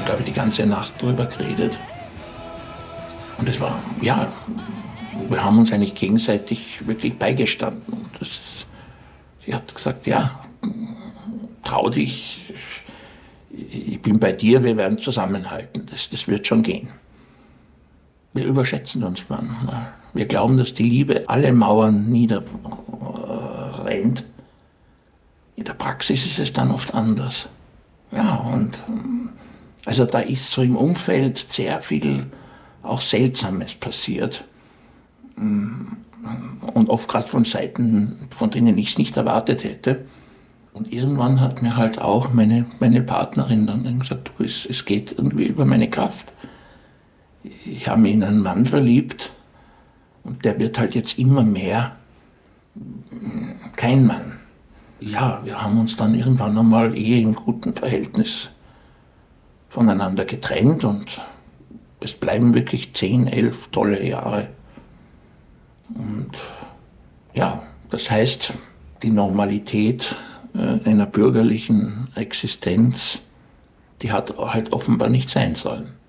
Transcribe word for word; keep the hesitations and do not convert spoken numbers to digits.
glaube ich, die ganze Nacht drüber geredet. Und es war, ja, wir haben uns eigentlich gegenseitig wirklich beigestanden. Und das, sie hat gesagt, ja, trau dich, ich bin bei dir, wir werden zusammenhalten, das, das wird schon gehen. Wir überschätzen uns manchmal. Wir glauben, dass die Liebe alle Mauern niederrennt. In der Praxis ist es dann oft anders. Ja, und also da ist so im Umfeld sehr viel auch Seltsames passiert. Und oft gerade von Seiten, von denen ich es nicht erwartet hätte. Und irgendwann hat mir halt auch meine, meine Partnerin dann gesagt, du, es, es geht irgendwie über meine Kraft. Ich habe mich in einen Mann verliebt und der wird halt jetzt immer mehr kein Mann. Ja, wir haben uns dann irgendwann einmal eh im guten Verhältnis voneinander getrennt und es bleiben wirklich zehn, elf tolle Jahre. Und ja, das heißt, die Normalität äh, einer bürgerlichen Existenz, die hat halt offenbar nicht sein sollen.